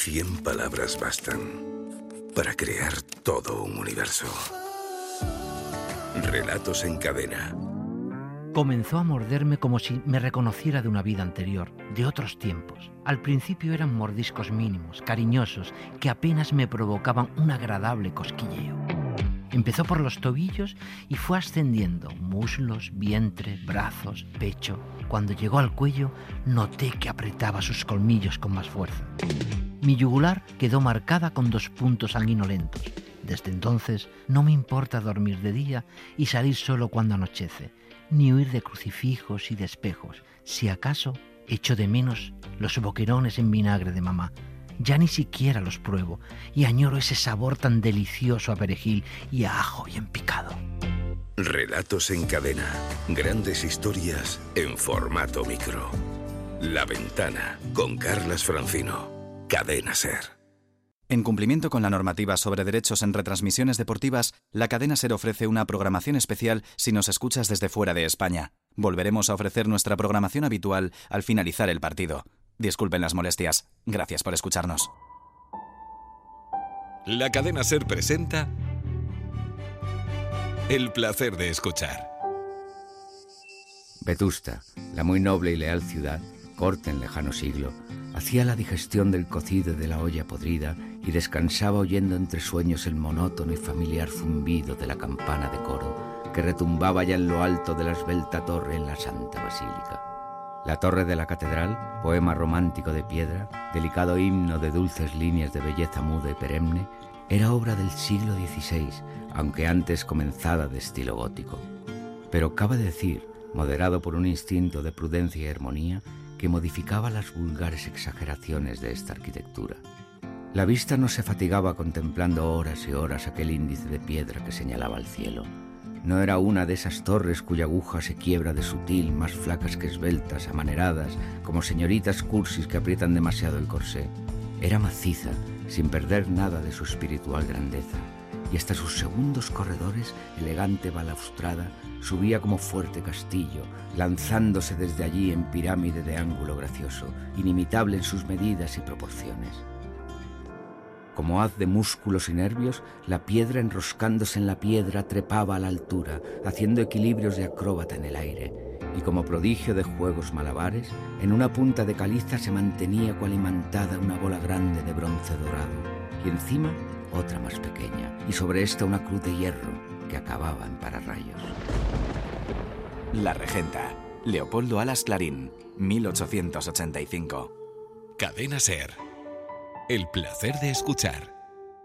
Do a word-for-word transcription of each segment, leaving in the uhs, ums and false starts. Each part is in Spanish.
Cien palabras bastan para crear todo un universo. Relatos en cadena. Comenzó a morderme como si me reconociera de una vida anterior, de otros tiempos. Al principio eran mordiscos mínimos, cariñosos, que apenas me provocaban un agradable cosquilleo. Empezó por los tobillos y fue ascendiendo, muslos, vientre, brazos, pecho. Cuando llegó al cuello, noté que apretaba sus colmillos con más fuerza. Mi yugular quedó marcada con dos puntos sanguinolentos. Desde entonces no me importa dormir de día y salir solo cuando anochece, ni huir de crucifijos y de espejos. Si acaso, echo de menos los boquerones en vinagre de mamá. Ya ni siquiera los pruebo y añoro ese sabor tan delicioso a perejil y a ajo bien picado. Relatos en cadena. Grandes historias en formato micro. La Ventana, con Carlas Francino. Cadena SER. En cumplimiento con la normativa sobre derechos en retransmisiones deportivas, la cadena SER ofrece una programación especial si nos escuchas desde fuera de España. Volveremos a ofrecer nuestra programación habitual al finalizar el partido. Disculpen las molestias. Gracias por escucharnos. La cadena SER presenta El placer de escuchar. Vetusta, la muy noble y leal ciudad, corte en lejano siglo, hacía la digestión del cocido de la olla podrida y descansaba oyendo entre sueños el monótono y familiar zumbido de la campana de coro que retumbaba ya en lo alto de la esbelta torre en la Santa Basílica. La torre de la catedral, poema romántico de piedra, delicado himno de dulces líneas de belleza muda y perenne, era obra del siglo dieciséis, aunque antes comenzada de estilo gótico. Pero cabe decir, moderado por un instinto de prudencia y armonía, que modificaba las vulgares exageraciones de esta arquitectura. La vista no se fatigaba contemplando horas y horas aquel índice de piedra que señalaba al cielo. No era una de esas torres cuya aguja se quiebra de sutil, más flacas que esbeltas, amaneradas, como señoritas cursis que aprietan demasiado el corsé. Era maciza, sin perder nada de su espiritual grandeza, y hasta sus segundos corredores, elegante balaustrada, subía como fuerte castillo, lanzándose desde allí en pirámide de ángulo gracioso, inimitable en sus medidas y proporciones. Como haz de músculos y nervios, la piedra enroscándose en la piedra trepaba a la altura, haciendo equilibrios de acróbata en el aire, y como prodigio de juegos malabares, en una punta de caliza se mantenía cual imantada una bola grande de bronce dorado, y encima otra más pequeña, y sobre esta una cruz de hierro que acababa en pararrayos. La Regenta. Leopoldo Alas Clarín, mil ochocientos ochenta y cinco. Cadena SER. El placer de escuchar.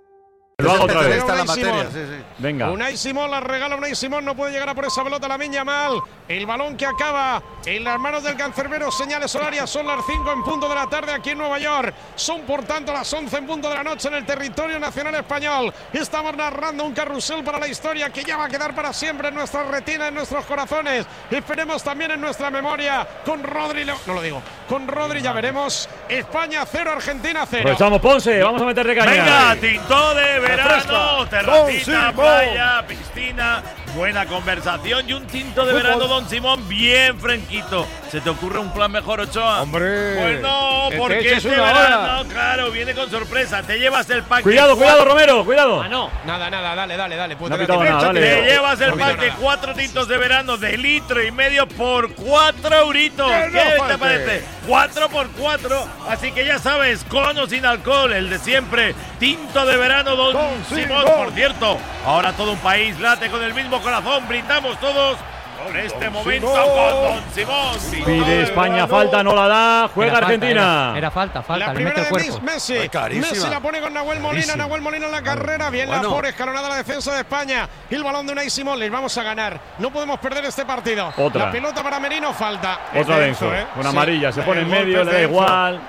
Lo hago otra vez. Está la materia, sí, sí. Venga. Unai Simón la regala. Unai Simón no puede llegar a por esa pelota. Lamine Yamal. El balón que acaba en las manos del cancerbero. Señales horarias. Son las cinco en punto de la tarde aquí en Nueva York. Son por tanto las once en punto de la noche en el territorio nacional español. Estamos narrando un carrusel para la historia que ya va a quedar para siempre en nuestra retina, en nuestros corazones. Esperemos también en nuestra memoria. Con Rodri. No lo digo. Con Rodri ya veremos. España cero, Argentina cero. Pues echamos Ponce. Vamos a meterle caña. Venga, tinto de verano, terracita, playa, piscina, buena conversación y un tinto de verano, Don Simón, bien fresquito. ¿Se te ocurre un plan mejor, Ochoa? Hombre, pues no, porque este este verano, claro, viene con sorpresa. Te llevas el pack. Cuidado, cuidado, Romero, cuidado. Ah, no. Nada, nada, dale, dale, dale. No ha pitado nada, dale. Te llevas el No pack de nada. cuatro tintos de verano de litro y medio por cuatro euritos. Que no ¿Qué falte. te parece? Cuatro por cuatro. Así que ya sabes, con o sin alcohol, el de siempre. Tinto de verano, Don Don Simón. Simón. Por cierto, ahora todo un país late con el mismo corazón. Brindamos todos por este Don momento Simón. con Don Simón. Pide España falta, no la da. Juega Era falta, Argentina. Era, era falta, falta, La le mete primera el de cuerpo. Messi. Ay, carísima. Messi la pone con Nahuel Molina. Carísima. Nahuel Molina en la carrera. Bien Bueno. la por escalonada la defensa de España. Y el balón de Unai Simón. Les vamos a ganar. No podemos perder este partido. Otra. La pelota para Merino falta. Otra Es denso. ¿eh? Una Sí. amarilla. Se pone en El medio, golpe le da denso. igual.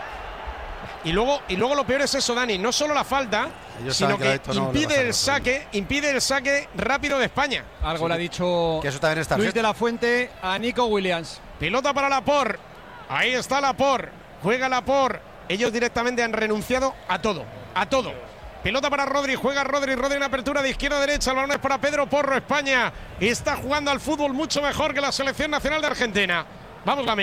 Y luego, y luego lo peor es eso, Dani. No solo la falta, Ellos sino saben que que esto no le impide pasa el nada. saque, impide el saque rápido de España. Algo le ha dicho Que eso también está Luis de la Fuente a Nico Williams. Pelota para Laporte. Ahí está Laporte. Juega Laporte. Ellos directamente han renunciado a todo. A todo. Pelota para Rodri. Juega Rodri. Rodri en apertura de izquierda a derecha. El balón es para Pedro Porro. España está jugando al fútbol mucho mejor que la selección nacional de Argentina. Vamos, Lamine.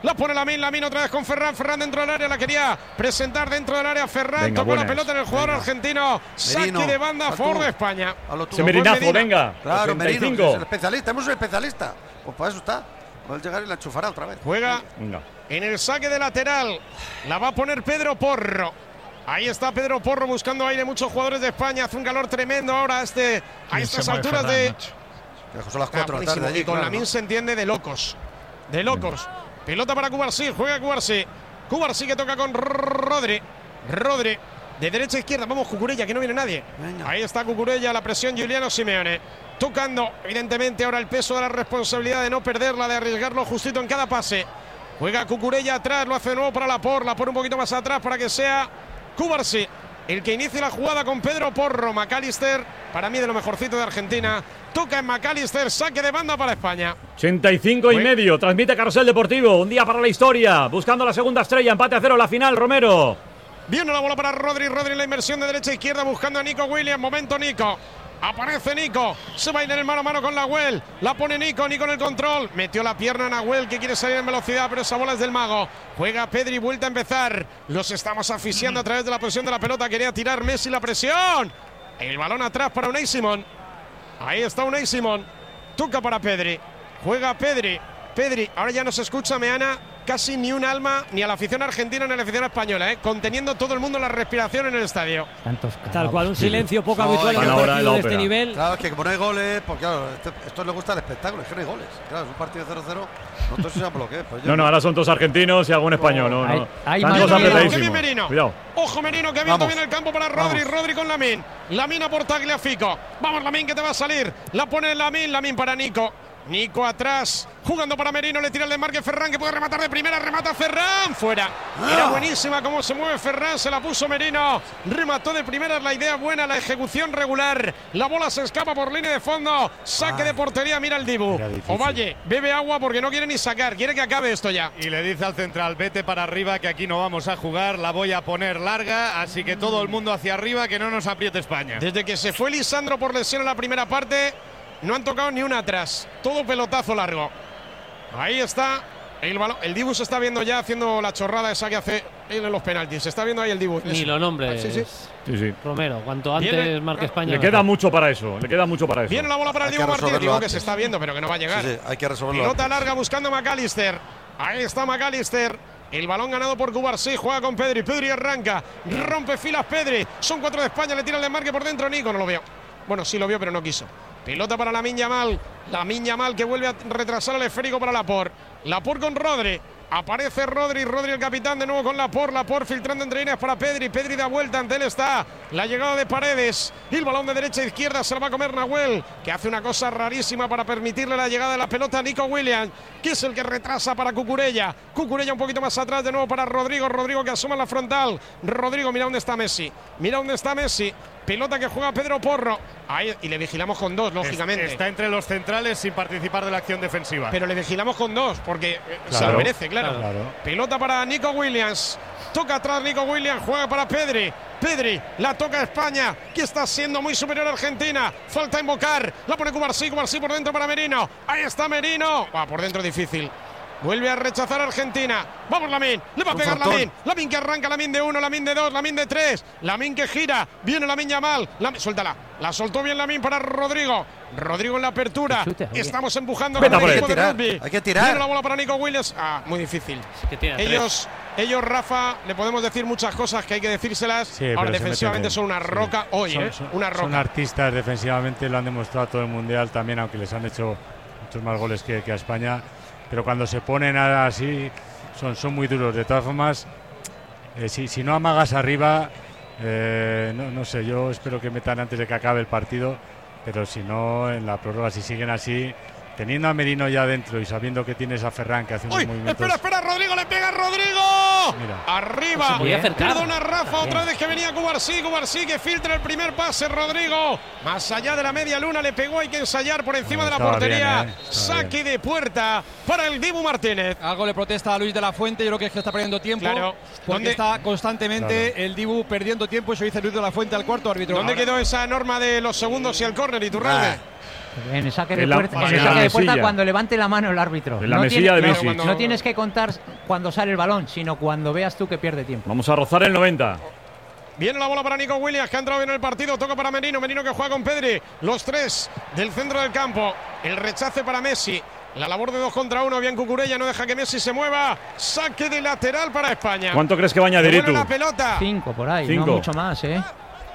La pone Lamine, Lamine otra vez con Ferran. Ferran dentro del área, la quería presentar dentro del área. Ferran Venga, tocó la buenas. pelota en el jugador Venga. argentino. Saque Merino, de banda a a favor tú. de España. Hazlo tú. Ese merinazo, Medina. venga. Claro, ochenta y Merino, cinco. es el especialista. Hemos un especialista. Pues para eso está. Va a llegar y la enchufará otra vez. Juega Venga. en el saque de lateral. La va a poner Pedro Porro. Ahí está Pedro Porro buscando aire. Muchos jugadores de España. Hace un calor tremendo ahora a, este, a estas alturas de. Que son las Ah, cuatro de la tarde buenísimo. allí. Y con claro, Lamine ¿no? se entiende de locos. De locos. Pelota para Cubarsí. Juega Cubarsí. Cubarsí que toca con Rodri. Rodri. De derecha a izquierda. Vamos, Cucurella, que no viene nadie. Venga. Ahí está Cucurella. La presión Giuliano Simeone. Tocando, evidentemente, ahora el peso de la responsabilidad de no perderla, de arriesgarlo justito en cada pase. Juega Cucurella atrás. Lo hace de nuevo para Laporte. La pone un poquito más atrás para que sea Cubarsí el que inicie la jugada con Pedro Porro. McAllister, para mí de lo mejorcito de Argentina. Toca en McAllister, saque de banda para España. ochenta y cinco y medio, transmite Carrusel Deportivo, un día para la historia, buscando la segunda estrella, empate a cero, la final, Romero. Viene la bola para Rodri, Rodri en la inversión de derecha a izquierda buscando a Nico Williams. Momento Nico. Aparece Nico, se va a ir en el mano a mano con Nahuel. La pone Nico, Nico en el control. Metió la pierna a Nahuel que quiere salir en velocidad, pero esa bola es del mago. Juega Pedri, vuelta a empezar. Los estamos asfixiando a través de la posición de la pelota. Quería tirar Messi la presión. El balón atrás para Unai Simón. Ahí está Unai Simón. Toca para Pedri. Juega Pedri. Pedri, ahora ya no se escucha, Meana, casi ni un alma, ni a la afición argentina ni a la afición española, ¿eh? Conteniendo todo el mundo la respiración en el estadio. Tal cual, un silencio poco No, habitual en un para ahora partido la de este ópera. nivel. Claro, es que como no hay goles, pues claro, esto, esto le gusta el espectáculo, es que no hay goles. Claro, es un partido cero cero. Nosotros sabemos lo que es. Pues yo- No, no, ahora son todos argentinos y algún español, no, no. Hay- hay Están más todos Merino, Qué apretadísimos. bien Merino. Cuidado. Ojo Merino que ha abierto Vamos. bien el campo para Rodri. Vamos. Rodri con Lamine. Lamine por Tagliafico. Vamos Lamine que te va a salir. La pone Lamine. Lamine para Nico. Nico atrás. Jugando para Merino. Le tira el desmarque Ferran que puede rematar de primera. Remata Ferran. Fuera. Era buenísima cómo se mueve Ferran. Se la puso Merino. Remató de primera. La idea buena. La ejecución regular. La bola se escapa por línea de fondo. Saque de portería. Mira el Dibu. Ovalle bebe agua porque no quiere ni sacar. Quiere que acabe esto ya. Y le dice al central, vete para arriba que aquí no vamos a jugar, la voy a poner larga, así que todo el mundo hacia arriba, que no nos apriete España. Desde que se fue Lisandro por lesión en la primera parte, no han tocado ni una atrás. Todo pelotazo largo. Ahí está el balón. El Dibu se está viendo ya haciendo la chorrada esa que hace él en los penaltis. Se está viendo ahí el Dibu. Ni lo nombres, Sí, sí. Sí, sí. Romero. Cuanto antes Viene- marque España. Le mejor. queda mucho para eso, le queda mucho para eso. Viene la bola para el Hay Dibu que Martínez. resolverlo Digo que antes. se está viendo, pero que no va a llegar. Sí, sí, hay que resolverlo. Pelota antes. larga buscando a McAllister. Ahí está McAllister. El balón ganado por Cubarsí. Juega con Pedri. Pedri arranca. Rompe filas Pedri. Son cuatro de España. Le tira el desmarque por dentro. Nico no lo vio. Bueno, sí lo vio, pero no quiso. Pelota para Lamine Yamal. Lamine Yamal que vuelve a retrasar el esférico para Laporte. Laporte con Rodri. Aparece Rodri, Rodri el capitán de nuevo con Laporte, Laporte filtrando entre líneas para Pedri, Pedri da vuelta, ante él está la llegada de Paredes, y el balón de derecha a izquierda se lo va a comer Nahuel, que hace una cosa rarísima para permitirle la llegada de la pelota a Nico Williams, que es el que retrasa para Cucurella, Cucurella un poquito más atrás de nuevo para Rodrigo, Rodrigo que asoma la frontal, Rodrigo mira dónde está Messi, mira dónde está Messi, pelota que juega Pedro Porro, ahí, y le vigilamos con dos, lógicamente. Está entre los centrales sin participar de la acción defensiva. Pero le vigilamos con dos, porque eh, se Claro, lo merece, claro. claro. Pelota para Nico Williams. Toca atrás Nico Williams, juega para Pedri. Pedri, la toca España, que está siendo muy superior a Argentina. Falta invocar, la pone Cubarsí, Cubarsí por dentro para Merino. Ahí está Merino. Ah, por dentro difícil. Vuelve a rechazar a Argentina. Vamos Lamine, le va a Un pegar frontón. Lamine. Lamine que arranca, Lamine de uno, Lamine de dos, Lamine de tres. Lamine que gira, viene Lamine Yamal. Lam- Suéltala, la soltó bien Lamine para Rodrigo. Rodrigo en la apertura. Chute, oye. Estamos empujando Vete con por el ahí. equipo de Hay que rugby. tirar, hay que tirar. Viene la bola para Nico Williams. Ah, muy difícil. Que tiene tres. Ellos, ellos, Rafa, le podemos decir muchas cosas que hay que decírselas. Sí, Ahora pero se defensivamente meten son una bien. roca Sí. hoy, Son- ¿eh? son- Una Son roca. artistas defensivamente, lo han demostrado todo el mundial también, aunque les han hecho muchos más goles que, que a España. Pero cuando se ponen así, son, son muy duros. De todas formas, eh, si, si no amagas arriba, eh, no, no sé, yo espero que metan antes de que acabe el partido. Pero si no, en la prórroga, si siguen así, teniendo a Merino ya dentro y sabiendo que tienes a Ferran que hace unos ¡Uy! movimientos. Espera, espera, Rodrigo le pega a Rodrigo. Mira. Arriba. Muy acercado. Perdona Rafa, otra vez que venía Cubarsí. Cubarsí que filtra el primer pase. Rodrigo, más allá de la media luna, le pegó. Hay que ensayar por encima Bueno, de la portería. bien, eh. Saque de puerta para el Dibu Martínez. Algo le protesta a Luis de la Fuente. Yo creo que es que está perdiendo tiempo. Claro. Porque ¿Dónde? está constantemente Claro. el Dibu perdiendo tiempo. Eso dice Luis de la Fuente al cuarto árbitro. ¿Dónde Ahora- quedó esa norma de los segundos y el córner, Iturralde? En el saque de En la- puerta, en en el la saque de puerta mesilla. cuando levante la mano el árbitro. En la no mesilla tiene- de no, Messi. cuando- no tienes que contar cuando sale el balón, sino cuando veas tú que pierde tiempo. Vamos a rozar el noventa. Viene la bola para Nico Williams, que ha entrado bien en el partido. Toca para Merino. Merino que juega con Pedri. Los tres del centro del campo. El rechace para Messi. La labor de dos contra uno. Bien Cucurella. No deja que Messi se mueva. Saque de lateral para España. ¿Cuánto crees que va a añadir Devuelve tú? la pelota. Cinco por ahí, Cinco. no mucho más, ¿eh?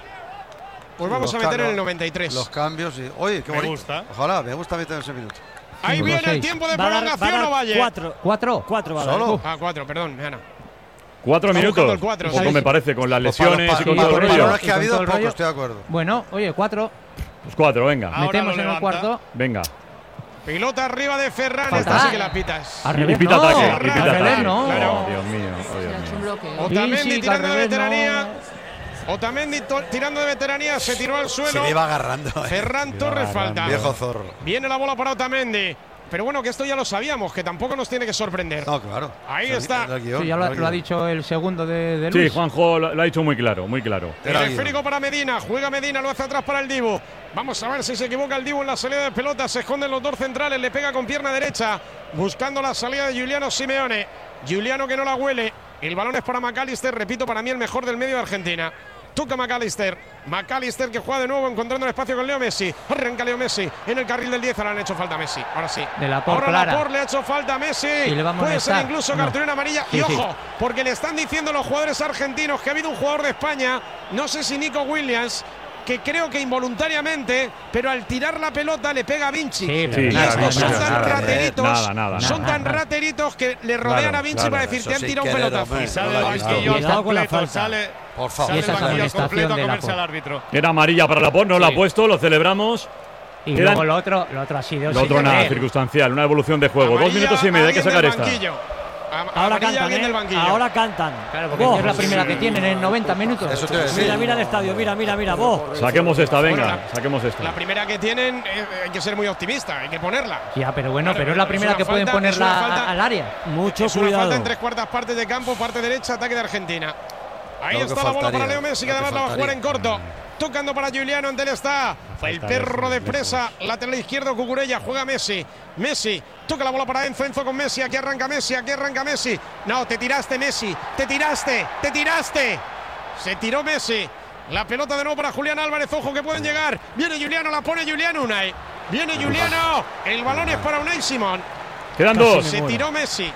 Pues vamos Los a meter en cambios- el noventa y tres. Los cambios y. Oye, qué Me bonito. gusta. Ojalá, me gusta meter ese minuto. Ahí Cinco, viene el seis. tiempo de Va a dar, va a prolongación, dar Ovalle. cuatro. ¿Cuatro? Cuatro va a dar. Solo. Ah, cuatro, perdón, Ana. Cuatro Está buscando minutos. el cuatro, Poco sí. me parece, con las Pues para los lesiones pa- y con sí, todo para el los rollo. balones rollo. que ha Y con habido, todo el poco, rollo. estoy de acuerdo. Bueno, oye, cuatro. Pues cuatro, venga. Ahora Metemos lo en el levanta. cuarto. Venga. Pelota arriba de Ferran. Falta. Esta sí que la pitas. Al Y revés, pita no. ataque. Y Al pita revés, ataque. no. Claro. Oh, Dios mío, oh, Dios mío. Otamendi Sí, sí, que al tirando de revés, veteranía. no. Otamendi to- tirando de veteranía. Se tiró al Se suelo. le iba agarrando. eh. Ferran Se le Torres iba falta. agarrando. Viejo zorro. Viene la bola para Otamendi. Pero bueno, que esto ya lo sabíamos, que tampoco nos tiene que sorprender. No, claro. Ahí Era- está. era el guión, Sí, ya era lo, el lo ha guión. dicho el segundo de, de Sí, Luis. Juanjo lo, lo ha dicho muy claro, muy claro. El Era el esférico guión. para Medina. Juega Medina, lo hace atrás para el Dibu. Vamos a ver si se equivoca el Dibu en la salida de pelota. Se esconden los dos centrales. Le pega con pierna derecha. Buscando la salida de Giuliano Simeone. Giuliano que no la huele. El balón es para McAllister. Repito, para mí el mejor del medio de Argentina. Toca McAllister. McAllister que juega de nuevo encontrando el espacio con Leo Messi. Arranca Leo Messi en el carril del diez. Ahora le han hecho falta a Messi. Ahora sí. De la por Ahora clara. Laporte le ha hecho falta a Messi. Y le va a Puede ser molestar. incluso No. cartulina amarilla. Sí, y sí. ojo, porque le están diciendo los jugadores argentinos que ha habido un jugador de España, no sé si Nico Williams, que creo que involuntariamente, pero al tirar la pelota le pega a Vinci. Sí, y pero Sí, nada, estos nada, son nada, tan nada, rateritos, nada, nada, son nada. tan rateritos que le rodean Claro, a Vinci claro. para decir, Eso te han sin tirado un querer, pelotazo. hombre. Y sale No del lo ha visto. banquillo Y está al con la completo. falta. Sale, Por favor. sale Y esa del es la banquillo al amonestación completo a de comerse Laporte. al árbitro. Era amarilla para Laporte, no la ha Sí. puesto, lo celebramos. Y Quedan- luego lo otro, lo otro ha sido. Lo sin otro nada, querer. circunstancial, una evolución de juego. Dos Amarilla, minutos y medio, hay que alguien sacar del esta. banquillo. Am- Ahora amarilla, cantan, alguien ¿eh? del banquillo. Ahora cantan. Claro, porque Vos. es la primera que tienen en noventa minutos. Eso te iba a decir. Mira, mira el estadio, mira, mira, mira, vos. Saquemos esta, Bueno, venga, la- saquemos esta. La primera que tienen, eh, hay que ser muy optimista, hay que ponerla. Ya, pero bueno, Claro, pero es la es primera una que pueden falta, es una ponerla falta. a- al área. Mucho Es una falta cuidado. en tres cuartas partes de campo, parte derecha, ataque de Argentina. Ahí Lo que está la bola faltaría, para Leo Messi, que lo que además la va a jugar en faltaría. corto. Tocando para Giuliano, ante él está el perro de presa, lateral izquierdo, Cucurella, juega Messi. Messi, toca la bola para Enzo, Enzo con Messi, aquí arranca Messi, aquí arranca Messi. No, te tiraste Messi, te tiraste, te tiraste. Se tiró Messi. La pelota de nuevo para Julián Álvarez, ojo que pueden llegar. Viene Giuliano, la pone Giuliano Unai. Viene Giuliano, el balón es para Unai Simón. Quedan dos. Se tiró Messi.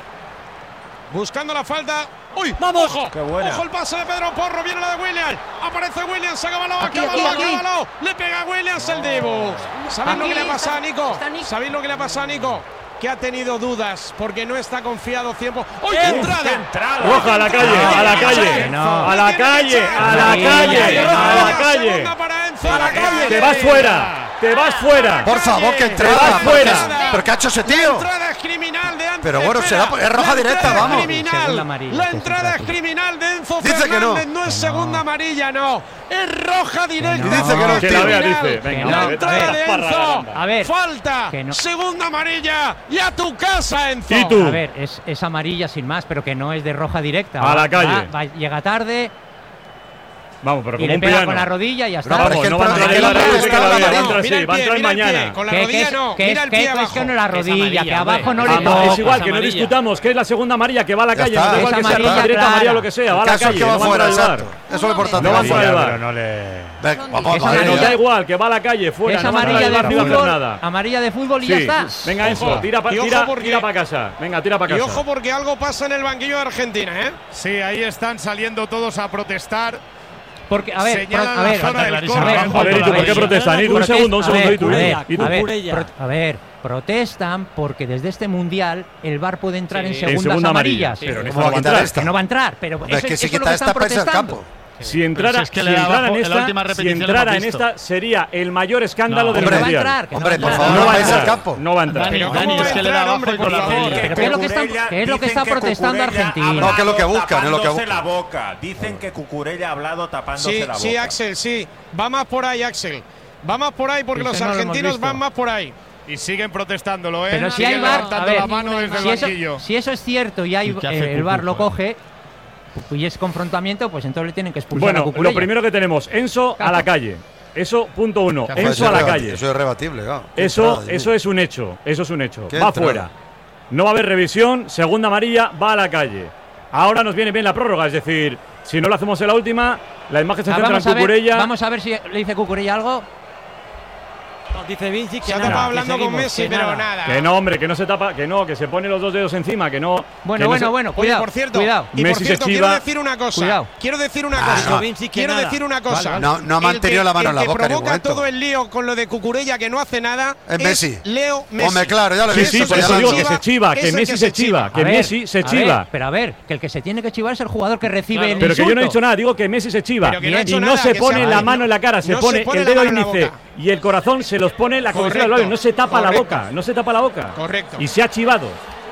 Buscando la falta. ¡Uy! ¡Vamos! ¡Ojo! ¡Qué buena! ¡Ojo el pase de Pedro Porro! Viene la de Williams. Aparece Williams. Se acaba Aquí, acábalo, aquí, aquí. acábalo. Le pega a Williams el Dibu. ¿Sabéis lo Aquí que le ha pasado a está- Nico? está Nico. ¿Sabéis lo que le ha pasado a Nico? Que ha tenido dudas porque no está confiado tiempo. ¡Uy, qué ¡Eh! entrada! ¡Qué entrada! Roja, a la calle, a la calle, No. a la calle, a la Sí, calle, sí, a la calle. Segunda para Enzo. A la calle. Te vas fuera, te vas fuera. Por favor, que Te vas entrada. fuera. ¿Pero qué ha hecho ese La tío? entrada es criminal de Enzo. Pero bueno, Espera, será- es roja la directa, entrada es vamos. criminal. Segunda amarilla, La que es entrada es otra. criminal de Enzo Dice que no. Fernández. No es Que no. segunda amarilla, no. Es roja directa. no. Dice que no, Que tío. la vea, Criminal. dice. Venga, Que La no. hombre, entrada vete a de la Enzo. parraganda. A ver, Falta. que no. Segunda amarilla. Y a tu casa, Enzo. ¿Y tú? A ver, es, es amarilla sin más, pero que no es de roja directa. A la Va- calle. va- va- llega tarde Vamos, pero y como le un pega piano. con la rodilla y ya No, está. pero Vamos, es que no el va a problema entrar es que la la rodilla, está que la la vea, amarilla. entra Mira así, el va a pie, entrar mira el pie. mañana. Con la Que- que rodilla es- no. que es- Mira el que pie es abajo. cuestión de la Es rodilla, amarilla, que abajo no hombre. le Ah, toca. es igual, es que no amarilla. discutamos que es la segunda amarilla que va a la Ya calle. está. No da igual Es que sea amarilla roja directa, clara. amarilla, lo que sea, va a El la caso es calle. que va No va a fuera, entrar al exacto. bar. Eso es lo importante. No va a Amarilla, entrar al pero bar. no le. Venga, vamos, Es madre Que nos amarilla. da mía. igual, que va a la calle, fuera. Es no va a entrar amarilla al de bar ni va a hacer fútbol, nada. amarilla de fútbol y Sí. ya está. Venga, Enzo, tira para Y ojo tira, porque- tira pa casa. Venga, tira para Y casa. ojo porque algo pasa en el banquillo de Argentina, ¿eh? Sí, ahí están saliendo todos a protestar. Porque, a ver, pro- Señalan a la ver, zona a del ver, córner. a ver, A ver, ¿y tú por qué a ver. protestan? Ir, un Protest- segundo, un a segundo, ver, ¿y tú? a ver, ¿Y tú? a ver, Cucurella. pro- a ver, protestan porque desde este mundial el V A R puede entrar Sí. en En segundas segunda amarilla, amarillas. pero en ¿Cómo esta va no a va a quitar entrar. esta? Que no va a entrar, pero Hombre, eso, es que si eso es lo quita que esta están para irse al protestando. campo. Si entrara, Pero si es que si le daba entrara en en la esta, última si repetición lo entrara hemos en visto. esta sería el mayor escándalo No, del hombre, mundial. va a entrar, que no hombre, va a por no favor, va no a vais al entrar. campo. No va a entrar. Dani, Pero Dani, ¿cómo va es a que le entrar, daba hombre, ojo por con la favor? tele. Pero ¿qué es lo que está, qué es lo que está protestando Argentina? No, que es lo que buscan, es lo que tapándose buscan. la boca. Dicen que Cucurella ha hablado tapándose Sí, la boca. sí, Axel, sí. Va más por ahí, Axel. Va más por ahí porque Eso los no lo hemos argentinos visto. van más por ahí. Y siguen protestándolo, ¿eh? Pero si Siguen hay VAR, levantando a ver, la mano desde el si eso, banquillo. si eso es cierto y hay, ¿Y qué hace eh, el Cucu, VAR lo joder? coge y es confrontamiento, pues entonces le tienen que expulsar a Bueno, Cucurella. lo primero que tenemos, Enzo a la calle. Eso, punto uno. Pues Enzo eso a la es rebati- calle. Eso es rebatible, claro. Qué Eso, entrada, Dios eso mío. es un hecho. Eso es un hecho. Qué Va entrada. fuera. No va a haber revisión. Segunda amarilla, va a la calle. Ahora nos viene bien la prórroga. Es decir, si no lo hacemos en la última, la imagen se Ah, centra en vamos, a ver, Cucurella. vamos a ver si le dice Cucurella algo. No, dice Vinci que Se ha nada, tapado que hablando con seguimos, Messi, que pero nada. nada. Que no, hombre, que no se tapa, que no, que se pone los dos dedos encima, que no. Bueno, que no bueno, se- bueno, Oye, cuidado, por cierto, cuidado. y Messi por se cierto, chiva. quiero decir una cosa. Cuidado. Quiero decir una Ah, cosa. no. Vinci, que Quiero nada. decir una cosa. Vale, vale. No- no ha El mantenido que- la mano en la el que boca en ningún provoca momento. todo el lío con lo de Cucurella que no hace nada Es Messi. Leo Messi. Hombre, claro, ya lo he Sí, visto. sí, por ya eso lo digo he que visto. se chiva, Es que el Messi que se se chiva, chiva. que A ver, Messi se a chiva. ver, pero a ver, que el que se tiene que chivar es el jugador que recibe el Pero que yo no he insulto. dicho nada, digo que Messi se chiva. Pero que no ha y hecho no nada, se que pone se ha- la no- mano en la cara, se no se pone pone el la dedo mano en la índice boca. y el corazón se los pone en la cabecera del Correcto. labio, no se tapa la Correcto. boca, no se tapa la boca. Correcto. Y se ha chivado.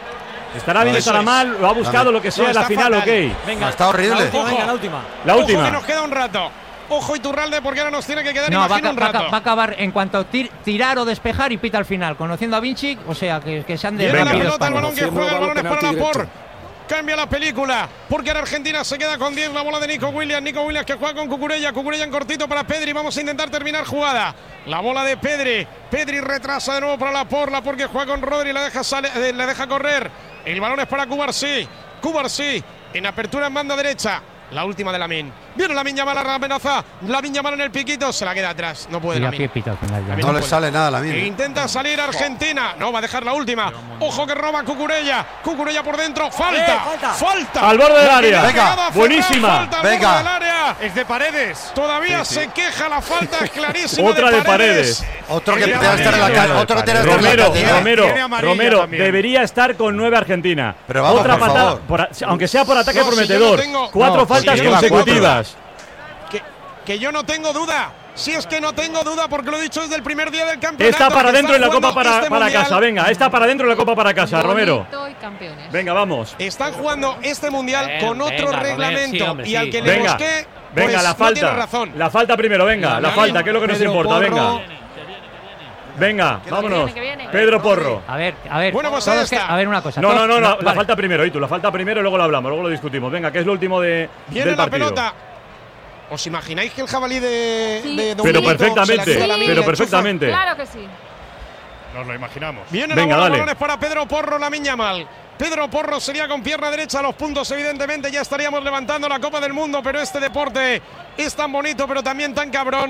Estará bien, No, estará eso es. mal, lo ha buscado, No, lo que sea, no, la está final, fatal. ok. Venga, Está horrible. La última, Ojo. venga, la última. La Ojo última. que nos queda un rato. Ojo Iturralde porque ahora nos tiene que quedar, No, va a, imagino, ca- un va a ca- rato. va a acabar en cuanto tir- tirar o despejar y pita al final. Conociendo a Vinci, o sea, que, que se han Viene la Venga. pelota, el España. balón que juega, el balón es para Laporte. Cambia la película, porque ahora Argentina se queda con diez, la bola de Nico Williams, Nico Williams que juega con Cucurella, Cucurella en cortito para Pedri, vamos a intentar terminar jugada. La bola de Pedri, Pedri retrasa de nuevo para Laporte, Laporte que juega con Rodri, la deja, sale, eh, la deja correr. El balón es para Cubarsí, Cubarsí en apertura en banda derecha. La última de Lamin. Viene Lamin Yamal a la amenaza. Lamin Yamal en el piquito. Se la queda atrás. No puede Y a Lamin. pie pita al final. ya. No le sale nada a la E misma. intenta salir Argentina. No, va a dejar la última. Ojo que roba Cucurella. Cucurella por dentro. Falta. Eh, falta. Falta. Al borde del La que área. le ha Venga, pegado a Ferran, buenísima. falta al Venga. borde del área. Es de Paredes. Todavía se queja la falta es clarísima. Otra de Paredes. Otro que Tiene debe estar en la amarillo. calle. Otro que tiene que estar en la Romero, calle. Romero, Tiene amarilla Romero, también. debería estar con nueve Argentina. Pero vamos, Otra por patada, favor. por a- aunque sea por ataque No, si yo prometedor. no tengo- Cuatro No, faltas si lleva consecutivas. Que, que yo no tengo duda. Si es que no tengo duda, porque lo he dicho desde el primer día del campeonato. Esta para que adentro en la están Copa jugando para, este para mundial. casa. Venga, esta para adentro en la Copa para casa, Romero. Bonito y campeones. Venga, vamos. Están jugando este mundial Bien, con otro venga, reglamento. Romer, sí, hombre, y al sí. que le Venga, busqué, venga, pues la no tiene falta. razón. La falta primero, venga, la Venga, falta, que es lo que nos Pedro importa, Porro. venga. Venga, vámonos. viene, que viene. Pedro Porro. A ver, a ver. Bueno, pues todos ahí que- está. a ver una cosa. No, todos- no, no, no, la vale. falta primero, y tú, la falta primero y luego lo hablamos, luego lo discutimos. Venga, que es lo último de, Viene del la partido. pelota. ¿Os imagináis que el jabalí de, Sí. de Don Pero Benito perfectamente, se la queda la pero Lamin y la perfectamente. Claro que sí. Nos lo imaginamos. enchufa? Viene Venga, la bola, dale. balones para Pedro Porro, Lamin Yamal. Pedro Porro sería con pierna derecha los puntos, evidentemente. Ya estaríamos levantando la Copa del Mundo, pero este deporte es tan bonito, pero también tan cabrón.